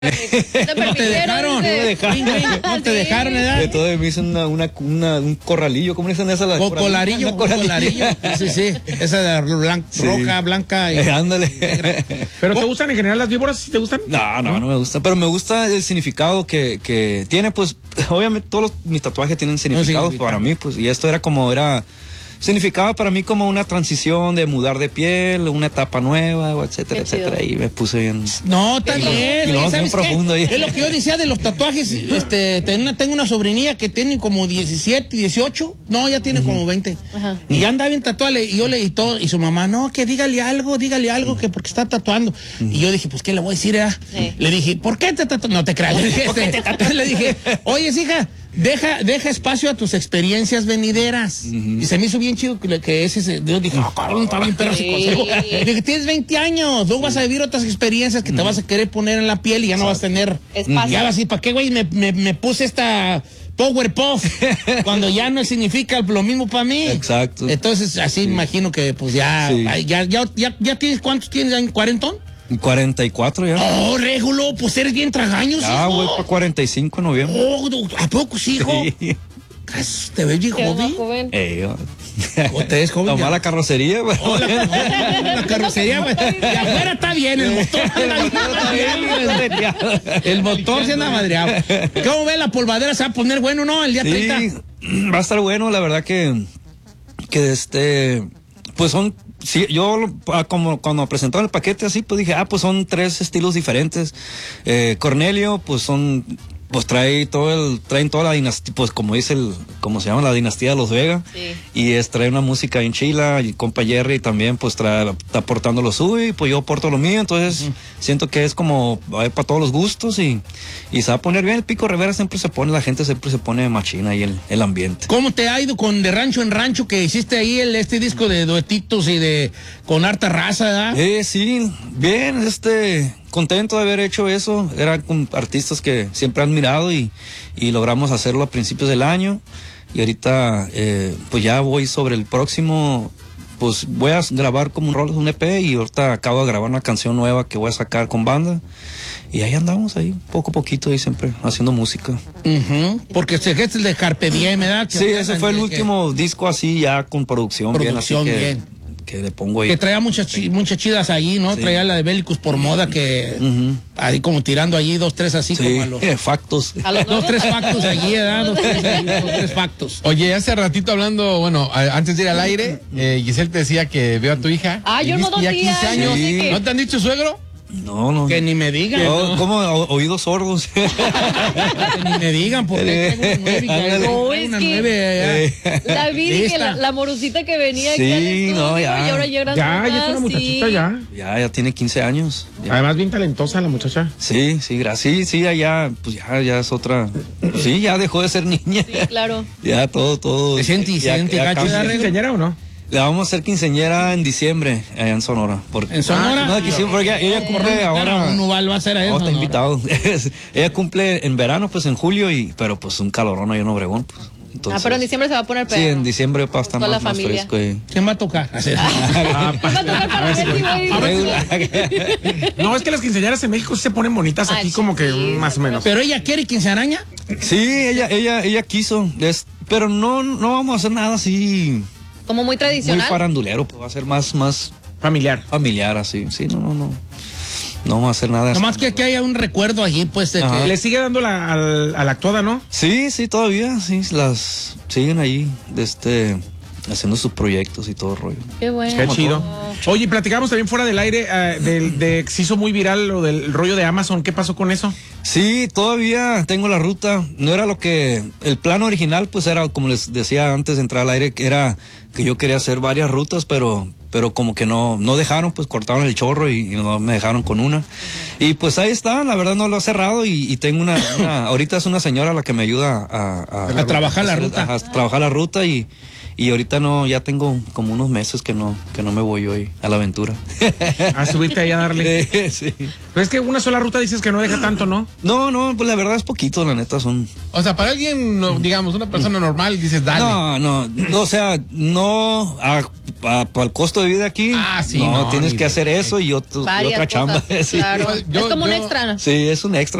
No te dejaron, no te dejaron, ¿verdad? De todo me hizo un corralillo, ¿cómo dicen esas? Colarillo. Sí, sí, esa de roja, blanca. Ándale. ¿Pero te gustan en general las víboras? ¿Sí te gustan? No me gusta, pero me gusta el significado que tiene, pues, obviamente todos mis tatuajes tienen significados para mí, pues, y esto significaba para mí como una transición de mudar de piel, una etapa nueva, etcétera, etcétera. Y me puse bien. No, también. Y bien profundo ahí. Es lo que yo decía de los tatuajes. Tengo una sobrinilla que tiene como 17, 18. No, ya tiene como 20. Ajá. Y ya anda bien tatuada. Y yo leí todo. Y su mamá, no, que dígale algo, que porque está tatuando. Y yo dije, pues, ¿qué le voy a decir? Le dije, ¿por qué te tatuas? No te creas. Le dije, oye, hija. Deja espacio a tus experiencias venideras. Y se me hizo bien chido que ese. Yo dije, cabrón, está bien perro ese consejo. Dije, tienes 20 años, luego vas a vivir otras experiencias que te vas a querer poner en la piel y ya no vas a tener espacio. Ya vas a decir, ¿para qué, güey? Me puse esta Powerpuff cuando ya no significa lo mismo para mí. Exacto. Entonces, así imagino que, pues ya tienes, ¿cuántos tienes? ¿40? 44 ya. Oh, Régulo, pues eres bien tragaños, hijo. Voy para 45 en noviembre. Oh, ¿a poco, hijo? Sí. ¿Te ves bien joven? ¿O te ves joven? Toma la carrocería, güey. La carrocería, güey. De afuera está bien, el motor el motor se anda madreado. ¿Cómo ves? La polvadera se va a poner bueno, ¿no? El día 30. Sí, va a estar bueno, la verdad que pues son. Sí, yo como cuando presentaron el paquete así, pues dije, pues son 3 estilos diferentes. Cornelio, pues traen toda la dinastía, pues como se llama, la dinastía de los Vega. Sí. Y trae una música bien chila, y compa Jerry también pues está aportando lo suyo, y pues yo aporto lo mío, entonces siento que es como para todos los gustos, y se va a poner bien. El Pico Rivera la gente siempre se pone machina ahí el ambiente. ¿Cómo te ha ido con De Rancho en Rancho, que hiciste ahí este disco de duetitos y con harta raza, ¿verdad? Sí, bien, contento de haber hecho eso. Eran con artistas que siempre he admirado y logramos hacerlo a principios del año. Y ahorita, pues ya voy sobre el próximo, pues voy a grabar como un EP, y ahorita acabo de grabar una canción nueva que voy a sacar con banda. Y ahí andamos ahí, poco a poquito, y siempre haciendo música. Porque es el de Carpe Diem, ¿verdad? Sí, ese fue el último disco así ya con producción bien, así que le pongo ahí. Que traía muchas chidas ahí, ¿no? Sí. Traía la de Bélicos por moda, que ahí como tirando allí 2, 3 así, sí, como a los factos. A los 2, 3 factos allí, ¿verdad? 2, 3 factos. Oye, hace ratito hablando, bueno, antes de ir al aire, Giselle te decía que veo a tu hija. Yo no ya 15 años. Sí. ¿No te han dicho suegro? No. Que ni me digan. No. ¿Cómo? Oídos sordos. Que ni me digan, porque tengo una 9. David, y que la morosita que venía aquí al estudio, y ahora ya es una muchachita ya tiene 15 años. Ya. Además bien talentosa la muchacha. Sí, gracias. Sí, allá, pues ya es otra. Sí, ya dejó de ser niña. Sí, claro. Ya todo. ¿Se siente quinceañera o no? Le vamos a hacer quinceañera en diciembre, allá en Sonora. ¿En Sonora? No, porque ella cumple ahora. Un Uval va a ser a eso. Está invitado. Ella cumple en verano, pues en julio, pero pues un calorón ahí en Obregón, pues. Entonces, pero en diciembre se va a poner pedo. Sí, en diciembre va a estar más fresco. ¿Quién va a tocar? ¿Quién va a tocar para ver si voy? No, es que las quinceañeras en México se ponen bonitas aquí, como que más o menos. ¿Pero ella quiere quinceañera? Sí, ella quiso. Pero no vamos a hacer nada así. Como muy tradicional. Muy farandulero, pues va a ser más familiar. Familiar, así. Sí, no vamos a hacer nada. Nomás que haya un recuerdo allí, pues. De que... Le sigue dando a la actuada, ¿no? Sí, todavía, sí, las siguen ahí, haciendo sus proyectos y todo el rollo. Qué bueno. Qué chido. Oye, platicamos también fuera del aire de se hizo muy viral lo del rollo de Amazon. ¿Qué pasó con eso? Sí, todavía tengo la ruta. No era el plan original, pues era, como les decía antes de entrar al aire, que era que yo quería hacer varias rutas, pero como que no dejaron, pues cortaron el chorro y no me dejaron con una. Y pues ahí está, la verdad no lo he cerrado, y tengo ahorita es una señora la que me ayuda a trabajar la ruta. A trabajar la ruta, y Y ahorita no, ya tengo como unos meses que no me voy hoy a la aventura. A subirte ahí a darle. Sí. Pero es que una sola ruta dices que no deja tanto, ¿no? No, pues la verdad es poquito, la neta, son... O sea, para alguien, digamos, una persona normal, dices, dale. No, o sea, no, para el costo de vida aquí, Sí, no, tienes ni que hacer eso y otra chamba. Cosas, Sí. claro. Yo- es como un yo- extra. Sí, es un extra.